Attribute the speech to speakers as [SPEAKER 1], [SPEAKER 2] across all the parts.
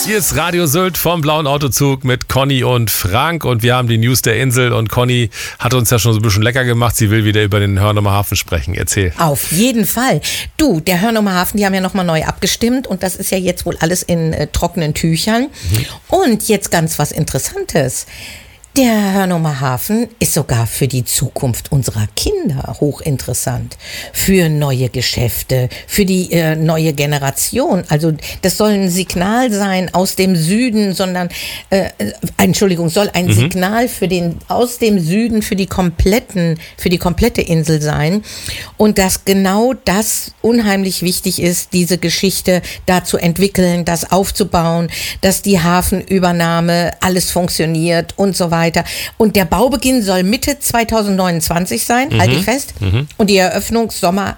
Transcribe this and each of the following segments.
[SPEAKER 1] Hier ist Radio Sylt vom Blauen Autozug mit Conny und Frank und wir haben die News der Insel und Conny hat uns ja schon so ein bisschen lecker gemacht. Sie will wieder über den Hörnumer Hafen sprechen. Erzähl.
[SPEAKER 2] Auf jeden Fall. Du, der Hörnumer Hafen, die haben ja nochmal neu abgestimmt und das ist ja jetzt wohl alles in trockenen Tüchern. Und jetzt ganz was Interessantes. Der Hörnumer Hafen ist sogar für die Zukunft unserer Kinder hochinteressant. Für neue Geschäfte, für die neue Generation. Also das soll ein Signal sein aus dem Süden, soll ein Signal aus dem Süden für die komplette Insel sein. Und dass genau das unheimlich wichtig ist, diese Geschichte da zu entwickeln, das aufzubauen, dass die Hafenübernahme alles funktioniert und so weiter. Und der Baubeginn soll Mitte 2029 sein, halte ich fest. Und die Eröffnung Sommer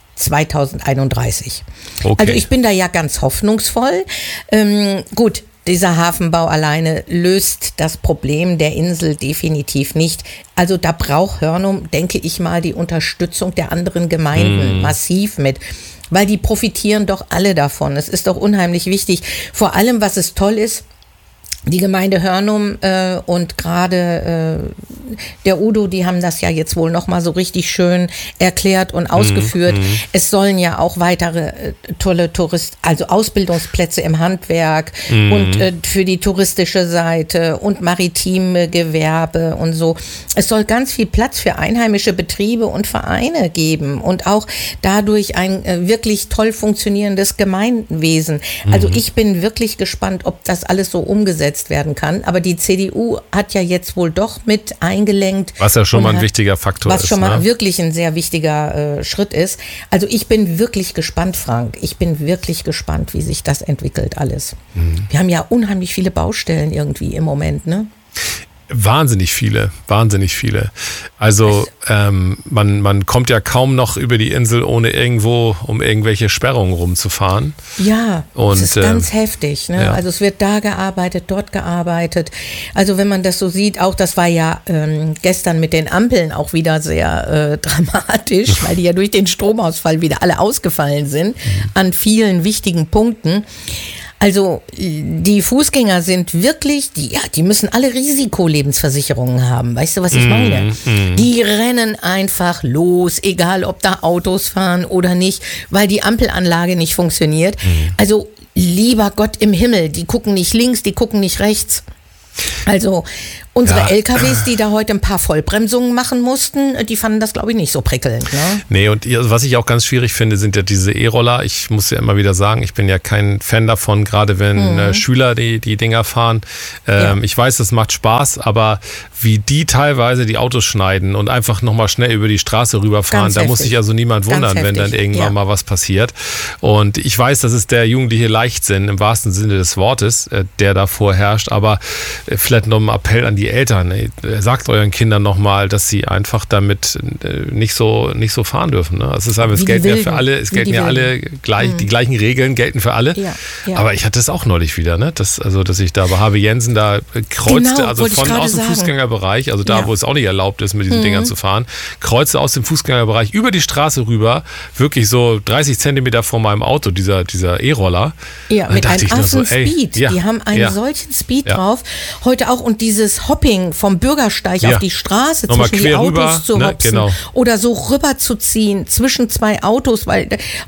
[SPEAKER 2] 2031. Okay. Also ich bin da ja ganz hoffnungsvoll. Gut, dieser Hafenbau alleine löst das Problem der Insel definitiv nicht. Also da braucht Hörnum, denke ich mal, die Unterstützung der anderen Gemeinden massiv mit. Weil die profitieren doch alle davon. Es ist doch unheimlich wichtig. Vor allem, was es toll ist, die Gemeinde Hörnum und gerade der Udo, die haben das ja jetzt wohl nochmal so richtig schön erklärt und ausgeführt. Es sollen ja auch weitere tolle Ausbildungsplätze im Handwerk und für die touristische Seite und maritime Gewerbe und so. Es soll ganz viel Platz für einheimische Betriebe und Vereine geben und auch dadurch ein wirklich toll funktionierendes Gemeinwesen. Also ich bin wirklich gespannt, ob das alles so umgesetzt werden kann. Aber die CDU hat ja jetzt wohl doch mit eingelenkt.
[SPEAKER 1] Was ja schon mal ein wichtiger Faktor ist.
[SPEAKER 2] Was schon mal wirklich ein sehr wichtiger Schritt ist. Also ich bin wirklich gespannt, Frank. Ich bin wirklich gespannt, wie sich das entwickelt alles. Wir haben ja unheimlich viele Baustellen irgendwie im Moment, ne?
[SPEAKER 1] Wahnsinnig viele. Also man kommt ja kaum noch über die Insel, ohne irgendwo um irgendwelche Sperrungen rumzufahren.
[SPEAKER 2] Ja, und das ist ganz heftig. Ne? Ja. Also es wird da gearbeitet, dort gearbeitet. Also wenn man das so sieht, auch das war ja gestern mit den Ampeln auch wieder sehr dramatisch, weil die ja durch den Stromausfall wieder alle ausgefallen sind an vielen wichtigen Punkten. Also die Fußgänger sind wirklich, die müssen alle Risikolebensversicherungen haben. Weißt du, was ich meine? Die rennen einfach los, egal ob da Autos fahren oder nicht, weil die Ampelanlage nicht funktioniert. Also lieber Gott im Himmel, die gucken nicht links, die gucken nicht rechts. Also unsere LKWs, die da heute ein paar Vollbremsungen machen mussten, die fanden das, glaube ich, nicht so prickelnd. Ne?
[SPEAKER 1] Nee, und was ich auch ganz schwierig finde, sind ja diese E-Roller. Ich muss ja immer wieder sagen, ich bin ja kein Fan davon, gerade wenn Schüler die Dinger fahren. Ich weiß, das macht Spaß, aber wie die teilweise die Autos schneiden und einfach nochmal schnell über die Straße rüberfahren, ganz da heftig. Muss sich also niemand wundern, wenn dann irgendwann mal was passiert. Und ich weiß, das ist der jugendliche Leichtsinn im wahrsten Sinne des Wortes, der da vorherrscht, aber vielleicht noch ein Appell an die Eltern. Sagt euren Kindern nochmal, dass sie einfach damit nicht so fahren dürfen. Ne? Es ist einfach, es gelten ja für alle, gelten ja alle gleich, die gleichen Regeln gelten für alle. Ja. Aber ich hatte es auch neulich wieder, ne? Dass ich da bei Harvey Jensen da kreuzte, also von aus dem Fußgängerbereich, also da, wo es auch nicht erlaubt ist, mit diesen Dingern zu fahren, kreuzte aus dem Fußgängerbereich über die Straße rüber, wirklich so 30 Zentimeter vor meinem Auto, dieser E-Roller.
[SPEAKER 2] Ja, mit einem affen Speed. Die haben einen solchen Speed drauf. Heute auch und dieses Hopping vom Bürgersteig auf die Straße
[SPEAKER 1] nochmal
[SPEAKER 2] zwischen die Autos
[SPEAKER 1] rüber,
[SPEAKER 2] zu hopsen oder so rüber zu ziehen zwischen zwei Autos, weil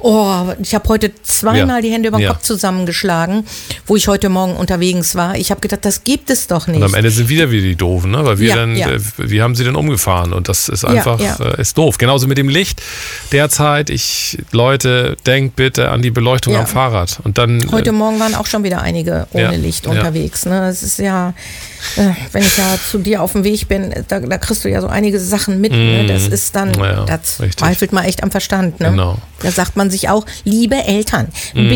[SPEAKER 2] ich habe heute zweimal die Hände über den Kopf zusammengeschlagen, wo ich heute Morgen unterwegs war. Ich habe gedacht, das gibt es doch nicht.
[SPEAKER 1] Und am Ende sind wieder die Doofen, ne? Weil wie haben sie denn umgefahren? Und das ist einfach ist doof. Genauso mit dem Licht derzeit. Leute, denkt bitte an die Beleuchtung am Fahrrad. Und dann
[SPEAKER 2] heute Morgen waren auch schon wieder einige ohne Licht unterwegs. Ne? Es ist wenn ich ja zu dir auf dem Weg bin, da kriegst du ja so einige Sachen mit. Ne? Das ist dann, das zweifelt man echt am Verstand. Ne?
[SPEAKER 1] Genau.
[SPEAKER 2] Da sagt man sich auch, liebe Eltern,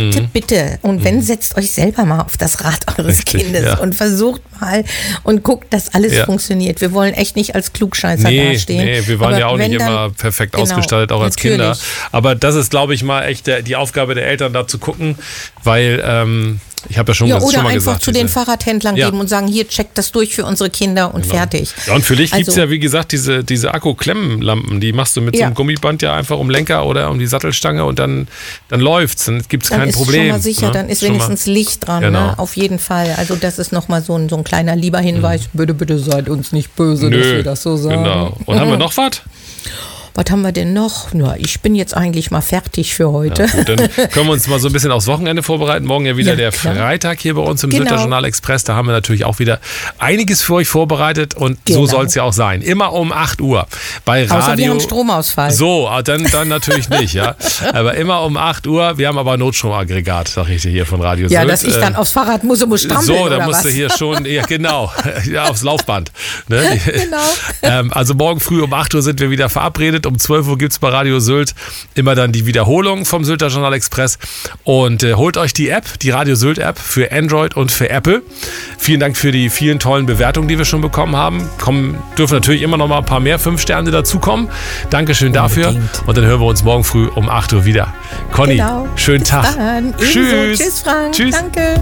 [SPEAKER 2] bitte. Und wenn, setzt euch selber mal auf das Rad eures Kindes und versucht mal und guckt, dass alles funktioniert. Wir wollen echt nicht als Klugscheißer dastehen.
[SPEAKER 1] Nee, wir waren ja auch nicht immer perfekt ausgestaltet, auch als Kinder. Aber das ist, glaube ich, mal echt die Aufgabe der Eltern, da zu gucken, weil Ich habe ja schon,
[SPEAKER 2] oder
[SPEAKER 1] schon mal
[SPEAKER 2] einfach
[SPEAKER 1] gesagt.
[SPEAKER 2] zu den Fahrradhändlern geben und sagen, hier, checkt das durch für unsere Kinder und fertig.
[SPEAKER 1] Ja, und für dich gibt es ja, wie gesagt, diese Akku-Klemmenlampen, die machst du mit so einem Gummiband ja einfach um Lenker oder um die Sattelstange und dann läuft's, dann gibt es kein Problem. Schon
[SPEAKER 2] mal sicher, ne? Dann ist wenigstens Licht dran, ne? Auf jeden Fall. Also das ist nochmal so ein kleiner lieber Hinweis, bitte seid uns nicht böse, dass wir das so sagen.
[SPEAKER 1] Genau. Und haben wir noch was?
[SPEAKER 2] Was haben wir denn noch? Ja, ich bin jetzt eigentlich mal fertig für heute.
[SPEAKER 1] Ja, gut, dann können wir uns mal so ein bisschen aufs Wochenende vorbereiten. Morgen ja wieder der Freitag hier bei uns im Sylter Journal Express. Da haben wir natürlich auch wieder einiges für euch vorbereitet und so soll es ja auch sein. Immer um 8 Uhr bei Radio.
[SPEAKER 2] Außer wir haben Stromausfall.
[SPEAKER 1] So, dann natürlich nicht, ja. Aber immer um 8 Uhr. Wir haben aber Notstromaggregat, sag ich dir hier von Radio Sylt.
[SPEAKER 2] Ja, dass ich dann aufs Fahrrad muss strampeln,
[SPEAKER 1] so, da musst du hier schon, ja genau, aufs Laufband. Ne?
[SPEAKER 2] Genau.
[SPEAKER 1] Also morgen früh um 8 Uhr sind wir wieder verabredet. Um 12 Uhr gibt es bei Radio Sylt immer dann die Wiederholung vom Sylter Journal Express. Und holt euch die App, die Radio Sylt App für Android und für Apple. Vielen Dank für die vielen tollen Bewertungen, die wir schon bekommen haben. Dürfen natürlich immer noch mal ein paar mehr 5 Sterne dazukommen. Dankeschön dafür. Und dann hören wir uns morgen früh um 8 Uhr wieder. Conny, schönen Tag.
[SPEAKER 2] Tschüss. Tschüss, Frank. Tschüss. Danke.